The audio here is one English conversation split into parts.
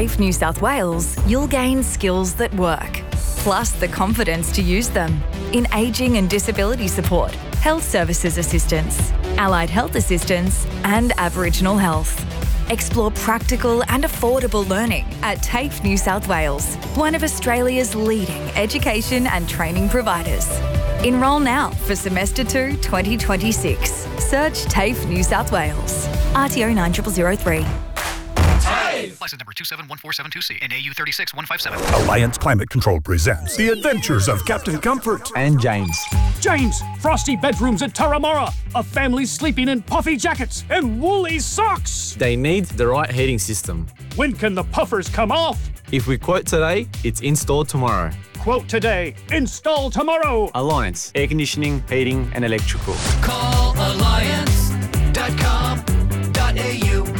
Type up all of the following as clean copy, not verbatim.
TAFE New South Wales, you'll gain skills that work, plus the confidence to use them in ageing and disability support, health services assistance, allied health assistance, and Aboriginal health. Explore practical and affordable learning at TAFE New South Wales, one of Australia's leading education and training providers. Enrol now for Semester 2 2026. Search TAFE New South Wales. RTO 9003. License number 271472C and AU 36157. Alliance Climate Control presents The Adventures of Captain Comfort and James. James, frosty bedrooms at Turramurra. A family sleeping in puffy jackets and woolly socks. They need the right heating system. When can the puffers come off? If we quote today, it's installed tomorrow. Quote today, install tomorrow. Alliance, air conditioning, heating and electrical. Call alliance.com.au.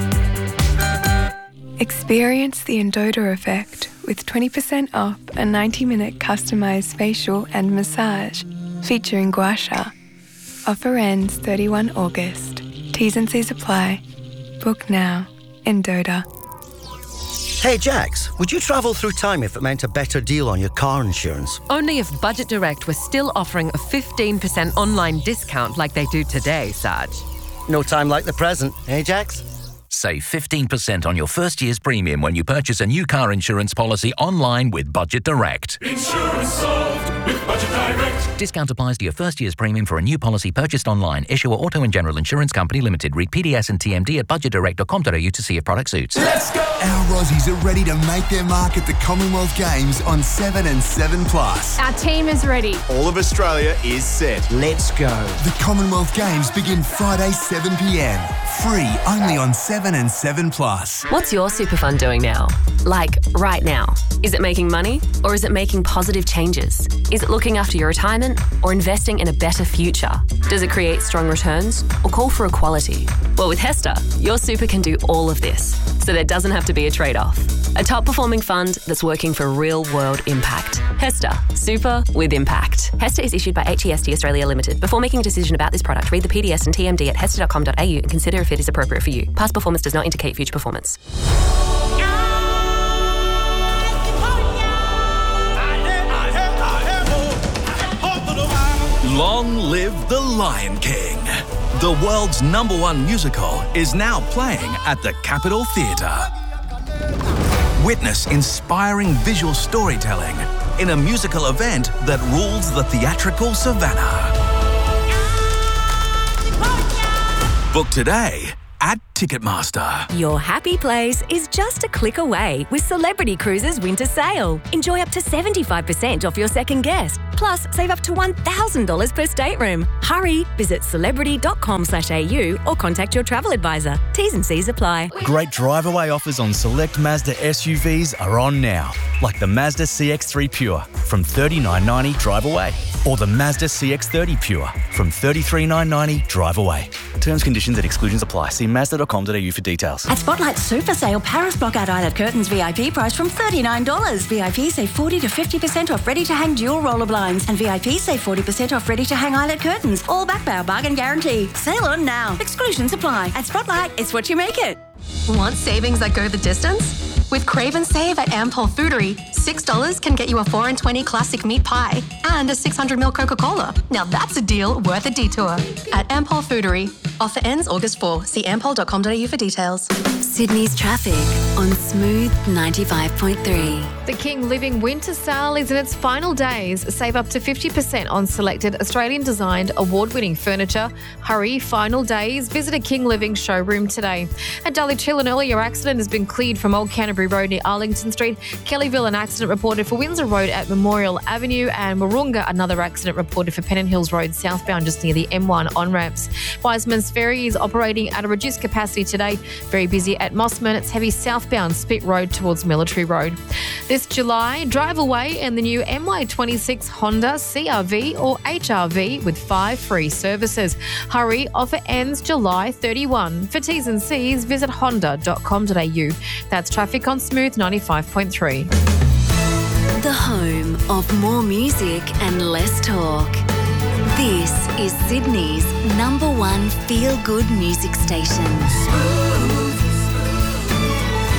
Experience the Endota effect with 20% off a 90-minute customised facial and massage featuring gua sha. Offer ends 31 August. T's and C's apply. Book now. Endota. Hey Jax, would you travel through time if it meant a better deal on your car insurance? Only if Budget Direct was still offering a 15% online discount like they do today, Sarge. No time like the present, eh Jax? Save 15% on your first year's premium when you purchase a new car insurance policy online with Budget Direct. Insurance solved with Budget Direct. Discount applies to your first year's premium for a new policy purchased online. Issuer Auto and General Insurance Company Limited. Read PDS and TMD at budgetdirect.com.au to see if product suits. Let's go! Our Aussies are ready to make their mark at the Commonwealth Games on 7 and 7+. Our team is ready. All of Australia is set. Let's go. The Commonwealth Games begin Friday 7 p.m. Free only on 7 and 7+. What's your super fund doing now? Like, right now. Is it making money or is it making positive changes? Is it looking after your retirement or investing in a better future? Does it create strong returns or call for equality? Well, with HESTA, your super can do all of this, so there doesn't have to be a trade-off. A top-performing fund that's working for real-world impact. HESTA, super with impact. HESTA is issued by HEST Australia Limited. Before making a decision about this product, read the PDS and TMD at hesta.com.au and consider if it is appropriate for you. Past performance does not indicate future performance. Long live the Lion King. The world's #1 musical is now playing at the Capitol Theatre. Witness inspiring visual storytelling in a musical event that rules the theatrical savannah. Book today at Ticketmaster. Your happy place is just a click away with Celebrity Cruises Winter Sale. Enjoy up to 75% off your second guest. Plus, save up to $1,000 per stateroom. Hurry, visit celebrity.com.au or contact your travel advisor. T's and C's apply. Great drive-away offers on select Mazda SUVs are on now, like the Mazda CX-3 Pure from $39,990 drive away, or the Mazda CX-30 Pure from $33,990 drive away. Terms, conditions and exclusions apply. See Mazda.com.au for details. At Spotlight Super Sale, Paris Blockout Eyelet Curtains VIP price from $39. VIP save 40 to 50% off ready-to-hang dual roller blinds, and VIP save 40% off ready-to-hang eyelet curtains. All backed by our bargain guarantee. Sale on now. Exclusions apply. At Spotlight, it's what you make it. Want savings that go the distance? With Crave and Save at Ampol Foodery, $6 can get you a 4 and 20 classic meat pie and a 600ml Coca-Cola. Now that's a deal worth a detour. At Ampol Foodery. Offer ends August 4. See ampol.com.au for details. Sydney's traffic on Smooth 95.3. The King Living Winter Sale is in its final days. Save up to 50% on selected Australian-designed award-winning furniture. Hurry, final days. Visit a King Living showroom today. At Dully Chill, an earlier accident has been cleared from Old Canterbury Road near Arlington Street. Kellyville, an accident reported for Windsor Road at Memorial Avenue. And Warunga, another accident reported for Pennant Hills Road southbound just near the M1 on-ramps. Wiseman's Ferry is operating at a reduced capacity today. Very busy at Mossman. It's heavy southbound Spit Road towards Military Road. This July, drive away in the new MY26 Honda CRV or HRV with 5 free services. Hurry, offer ends July 31. For T's and C's, visit honda.com.au. That's traffic on Smooth 95.3. The home of more music and less talk. This is Sydney's #1 feel-good music station. Smooth.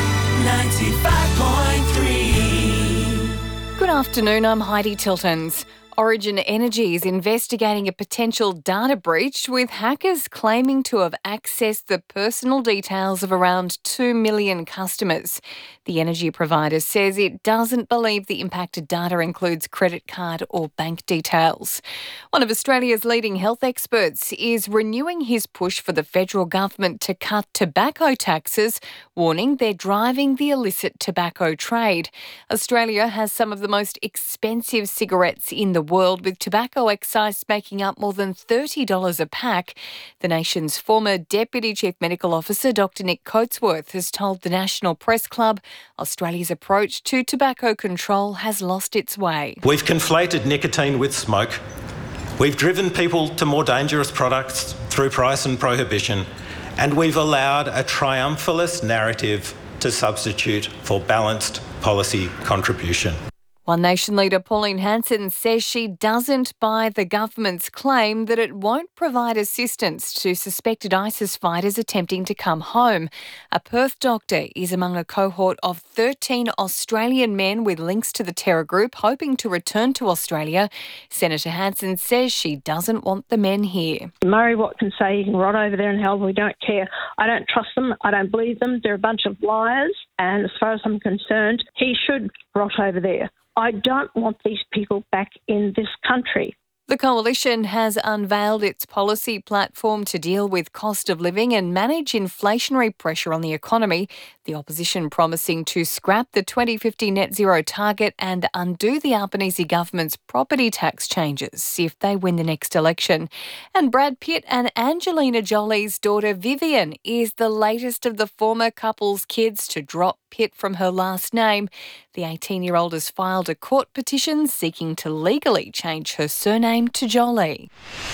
95.3. Good afternoon, I'm Heidi Tiltons. Origin Energy is investigating a potential data breach with hackers claiming to have accessed the personal details of around 2 million customers. The energy provider says it doesn't believe the impacted data includes credit card or bank details. One of Australia's leading health experts is renewing his push for the federal government to cut tobacco taxes, warning they're driving the illicit tobacco trade. Australia has some of the most expensive cigarettes in the world, with tobacco excise making up more than $30 a pack. The nation's former Deputy Chief Medical Officer, Dr Nick Coatsworth, has told the National Press Club Australia's approach to tobacco control has lost its way. We've conflated nicotine with smoke. We've driven people to more dangerous products through price and prohibition, and we've allowed a triumphalist narrative to substitute for balanced policy contribution. One Nation leader, Pauline Hanson, says she doesn't buy the government's claim that it won't provide assistance to suspected ISIS fighters attempting to come home. A Perth doctor is among a cohort of 13 Australian men with links to the terror group hoping to return to Australia. Senator Hanson says she doesn't want the men here. Murray Watkins say he can rot over there in hell, we don't care. I don't trust them, I don't believe them, they're a bunch of liars, and as far as I'm concerned, he should rot over there. I don't want these people back in this country. The Coalition has unveiled its policy platform to deal with cost of living and manage inflationary pressure on the economy. The opposition promising to scrap the 2050 net zero target and undo the Albanese government's property tax changes if they win the next election. And Brad Pitt and Angelina Jolie's daughter Vivian is the latest of the former couple's kids to drop Pitt from her last name. The 18-year-old has filed a court petition seeking to legally change her surname to Jolie.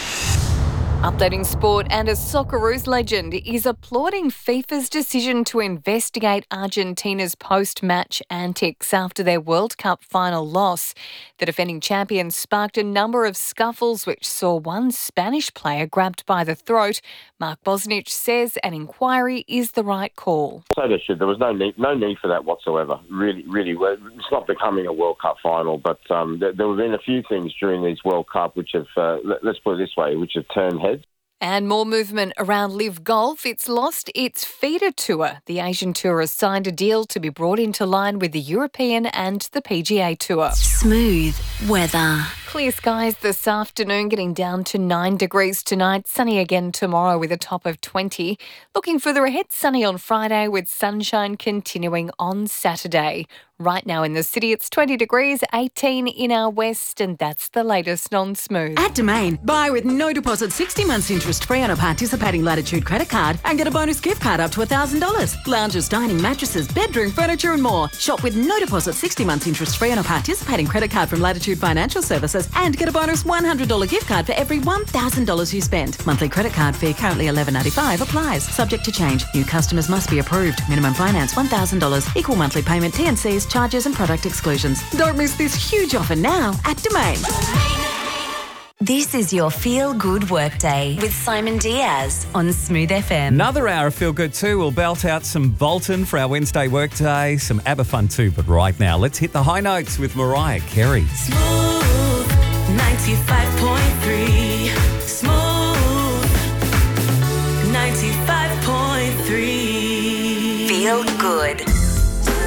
Updating sport, and a Socceroos legend is applauding FIFA's decision to investigate Argentina's post-match antics after their World Cup final loss. The defending champions sparked a number of scuffles which saw one Spanish player grabbed by the throat. Mark Bosnich says an inquiry is the right call. So there should. There was no need for that whatsoever. Really, it's not becoming a World Cup final, but there have been a few things during these World Cup which have, let's put it this way, which have turned heads. And more movement around Live Golf. It's lost its feeder tour. The Asian Tour has signed a deal to be brought into line with the European and the PGA Tour. Smooth weather. Clear skies this afternoon, getting down to 9 degrees tonight. Sunny again tomorrow with a top of 20. Looking further ahead, sunny on Friday with sunshine continuing on Saturday. Right now in the city, it's 20 degrees, 18 in our west, and that's the latest on Smooth. At Domain, buy with no deposit, 60 months interest-free on a participating Latitude credit card and get a bonus gift card up to $1,000. Lounges, dining, mattresses, bedroom, furniture and more. Shop with no deposit, 60 months interest-free on a participating credit card from Latitude Financial Services and get a bonus $100 gift card for every $1,000 you spend. Monthly credit card fee currently $11.95 applies. Subject to change. New customers must be approved. Minimum finance $1,000. Equal monthly payment, T&Cs, charges and product exclusions. Don't miss this huge offer now at Domain. This is your Feel Good Workday with Simon Diaz on Smooth FM. Another hour of Feel Good too. We'll belt out some Bolton for our Wednesday workday, some ABBA fun too. But right now, let's hit the high notes with Mariah Carey. Smooth 95.3. Smooth 95.3. Feel good.